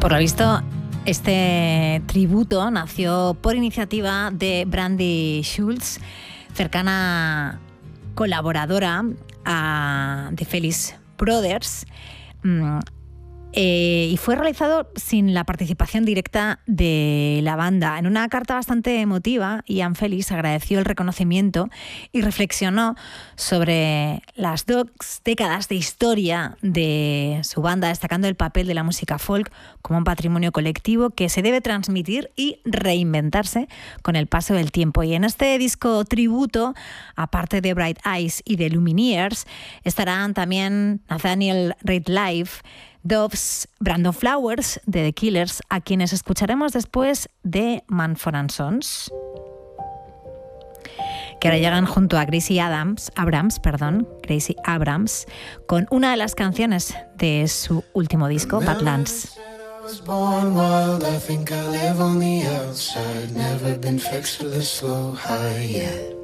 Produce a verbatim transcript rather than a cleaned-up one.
Por lo visto, este tributo nació por iniciativa de Brandy Schulz, cercana colaboradora a The Felix Brothers, eh, y fue realizado sin la participación directa de la banda. En una carta bastante emotiva, Ian Felix agradeció el reconocimiento y reflexionó sobre las dos décadas de historia de su banda, destacando el papel de la música folk como un patrimonio colectivo que se debe transmitir y reinventarse con el paso del tiempo. Y en este disco tributo, aparte de Bright Eyes y de Lumineers, estarán también Nathaniel Rateliff, Doves, Brandon Flowers de The Killers, a quienes escucharemos después de Mumford and Sons, que ahora llegan junto a Gracie Adams, Abrams, perdón, Gracie Abrams, con una de las canciones de su último disco, Badlands. Born wild, I think I live on the outside. Never been fixed with a slow high yet.